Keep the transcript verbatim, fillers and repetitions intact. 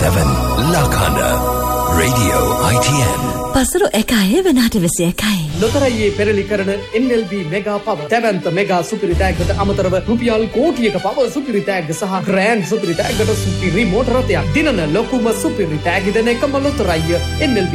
seven Lakana Radio I T N. පසරු එකයි වෙනාට විසි එකයි. ලොතරැයියේ පෙරලි කරන N L B මෙගා පව තැවැන්ත මෙගා සුපිරි ටැග්ගට අමතරව රුපියල් කෝටියක පව සුපිරි ටැග්ග සහ ග්‍රෑන්ඩ් සුපිරි ටැග්ගට සුපිරි මෝටර රථයක් දිනන ලොකුම සුපිරි ටැග් දෙන එකම ලොතරැයිය N L B